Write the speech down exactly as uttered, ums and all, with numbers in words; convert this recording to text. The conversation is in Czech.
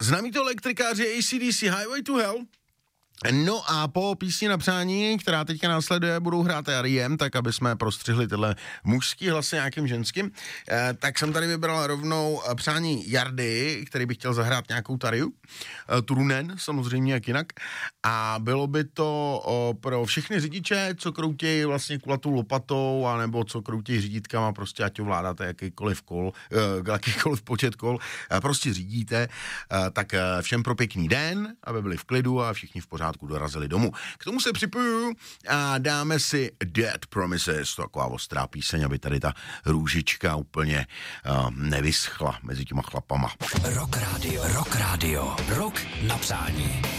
Známí to elektrikáři A C D C Highway to Hell. No a po písni na přání, která teďka následuje, budou hrát R E M, tak aby jsme prostřihli tyhle mužský hlasy nějakým ženským, eh, tak jsem tady vybral rovnou přání Jardy, který by chtěl zahrát nějakou tariu, eh, Turunen, samozřejmě jak jinak, a bylo by to o, pro všechny řidiče, co kroutějí vlastně kulatou lopatou, anebo co kroutějí řídítkama, prostě ať ovládáte jakýkoliv kol, eh, jakýkoliv počet kol, eh, prostě řídíte, eh, tak eh, všem pro pěkný den, aby byli v klidu a všichni v pořádku dorazili domů. K tomu se připojuju a dáme si Dead Promises, taková ostrá píseň, aby tady ta růžička úplně uh, nevyschla mezi těma chlapama. Rock Radio, Rock Radio, Rock na přání.